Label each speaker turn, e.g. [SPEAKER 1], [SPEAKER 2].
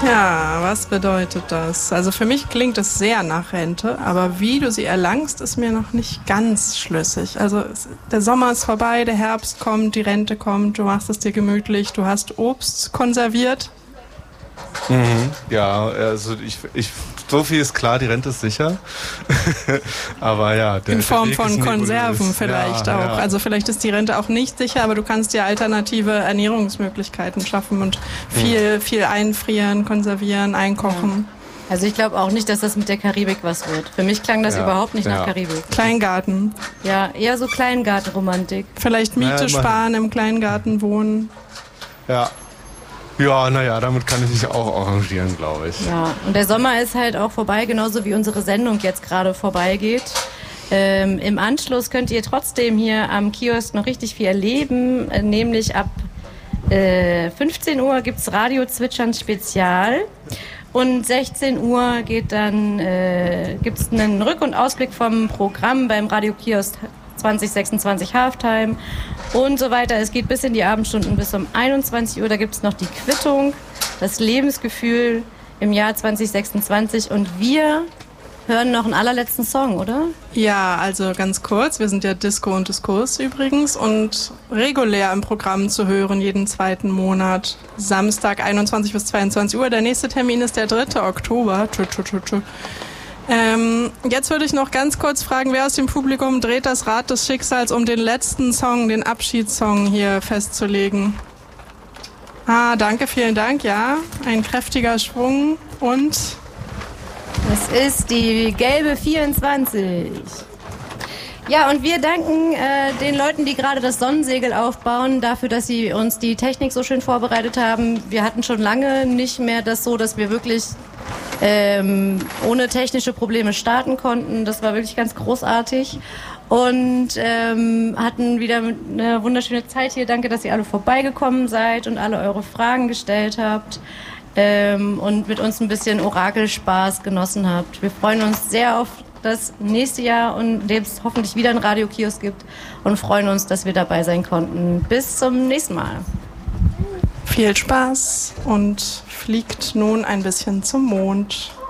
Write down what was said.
[SPEAKER 1] Tja, was bedeutet das? Also für mich klingt es sehr nach Rente, aber wie du sie erlangst, ist mir noch nicht ganz schlüssig. Also der Sommer ist vorbei, der Herbst kommt, die Rente kommt, du machst es dir gemütlich, du hast Obst konserviert.
[SPEAKER 2] Ja, also so viel ist klar, die Rente ist sicher. Aber ja,
[SPEAKER 1] in Form von Konserven vielleicht auch. Ja. Also vielleicht ist die Rente auch nicht sicher, aber du kannst dir alternative Ernährungsmöglichkeiten schaffen und viel einfrieren, konservieren, einkochen.
[SPEAKER 3] Ja. Also ich glaube auch nicht, dass das mit der Karibik was wird. Für mich klang das überhaupt nicht nach Karibik.
[SPEAKER 1] Kleingarten.
[SPEAKER 3] Ja, eher so Kleingartenromantik.
[SPEAKER 1] Vielleicht Miete sparen, im Kleingarten wohnen.
[SPEAKER 2] Ja. Ja, naja, damit kann ich mich auch arrangieren, glaube ich.
[SPEAKER 3] Ja, und der Sommer ist halt auch vorbei, genauso wie unsere Sendung jetzt gerade vorbeigeht. Im Anschluss könnt ihr trotzdem hier am Kiosk noch richtig viel erleben, nämlich ab 15 Uhr gibt's Radio Zwitschern Spezial und 16 Uhr gibt's einen Rück- und Ausblick vom Programm beim Radio Kiosk 2026 Halftime und so weiter. Es geht bis in die Abendstunden, bis um 21 Uhr. Da gibt es noch die Quittung, das Lebensgefühl im Jahr 2026. Und wir hören noch einen allerletzten Song, oder?
[SPEAKER 1] Ja, also ganz kurz. Wir sind ja Disco und Diskurs übrigens und regulär im Programm zu hören, jeden zweiten Monat. Samstag 21 bis 22 Uhr. Der nächste Termin ist der 3. Oktober. Jetzt würde ich noch ganz kurz fragen, wer aus dem Publikum dreht das Rad des Schicksals, um den letzten Song, den Abschiedssong hier festzulegen? Danke, vielen Dank, ja. Ein kräftiger Schwung und...
[SPEAKER 3] Das ist die gelbe 24. Ja, und wir danken den Leuten, die gerade das Sonnensegel aufbauen, dafür, dass sie uns die Technik so schön vorbereitet haben. Wir hatten schon lange nicht mehr das so, dass wir wirklich ohne technische Probleme starten konnten. Das war wirklich ganz großartig und hatten wieder eine wunderschöne Zeit hier. Danke, dass ihr alle vorbeigekommen seid und alle eure Fragen gestellt habt und mit uns ein bisschen Orakelspaß genossen habt. Wir freuen uns sehr auf das nächste Jahr, und dem es hoffentlich wieder einen Radiokiosk gibt, und freuen uns, dass wir dabei sein konnten. Bis zum nächsten Mal.
[SPEAKER 1] Viel Spaß und fliegt nun ein bisschen zum Mond.